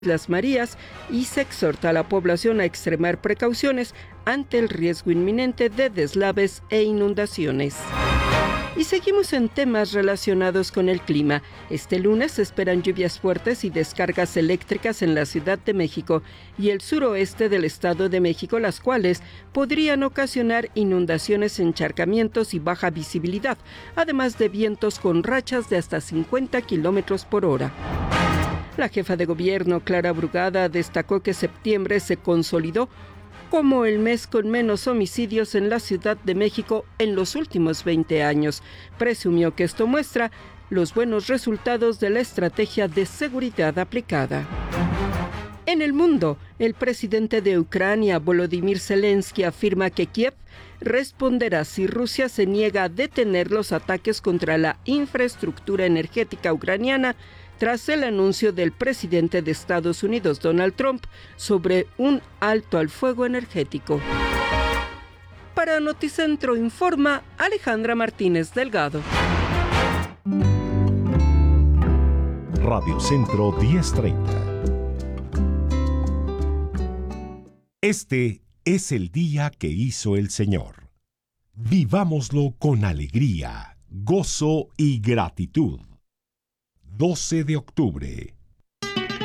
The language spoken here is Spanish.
Islas Marías y se exhorta a la población a extremar precauciones ante el riesgo inminente de deslaves e inundaciones. Y seguimos en temas relacionados con el clima. Este lunes se esperan lluvias fuertes y descargas eléctricas en la Ciudad de México y el suroeste del Estado de México, las cuales podrían ocasionar inundaciones, encharcamientos y baja visibilidad, además de vientos con rachas de hasta 50 kilómetros por hora. La jefa de gobierno, Clara Brugada, destacó que septiembre se consolidó como el mes con menos homicidios en la Ciudad de México en los últimos 20 años. Presumió que esto muestra los buenos resultados de la estrategia de seguridad aplicada. En el mundo, el presidente de Ucrania, Volodymyr Zelensky, afirma que Kiev responderá si Rusia se niega a detener los ataques contra la infraestructura energética ucraniana tras el anuncio del presidente de Estados Unidos, Donald Trump, sobre un alto al fuego energético. Para Noticentro informa Alejandra Martínez Delgado. Radio Centro 1030. Este es el día que hizo el Señor. Vivámoslo con alegría, gozo y gratitud. 12 de octubre.